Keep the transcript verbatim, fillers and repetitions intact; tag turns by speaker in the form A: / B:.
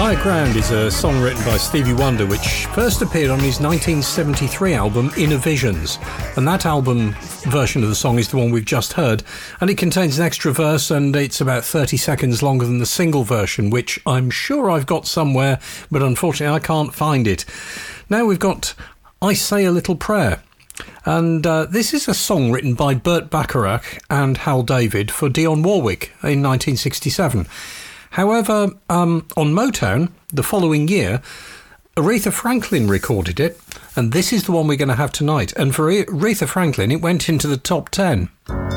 A: Higher Ground is a song written by Stevie Wonder which first appeared on his nineteen seventy-three album Inner Visions, and that album version of the song is the one we've just heard, and it contains an extra verse and it's about thirty seconds longer than the single version, which I'm sure I've got somewhere, but unfortunately I can't find it. Now we've got I Say a Little Prayer, and uh, this is a song written by Burt Bacharach and Hal David for Dionne Warwick in nineteen sixty-seven. However, um, on Motown, the following year, Aretha Franklin recorded it, and this is the one we're going to have tonight. And for Aretha Franklin, it went into the top ten.